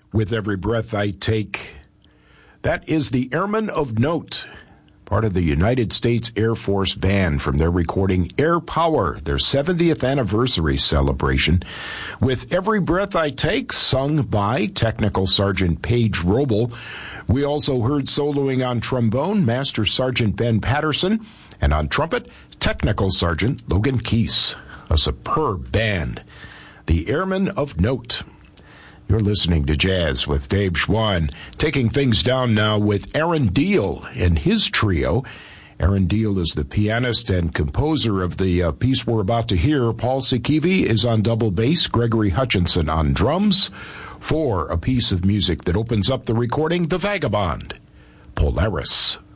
With Every Breath I Take. That is the Airmen of Note, part of the United States Air Force Band from their recording Air Power, their 70th anniversary celebration. With Every Breath I Take, sung by Technical Sergeant Paige Roble. We also heard soloing on trombone, Master Sergeant Ben Patterson, and on trumpet, Technical Sergeant Logan Keese. A superb band. The Airmen of Note. You're listening to Jazz with Dave Schwann. Taking things down now with Aaron Deal and his trio. Aaron Deal is the pianist and composer of the piece we're about to hear. Paul Sikivi is on double bass, Gregory Hutchinson on drums, for a piece of music that opens up the recording, The Vagabond, Polaris.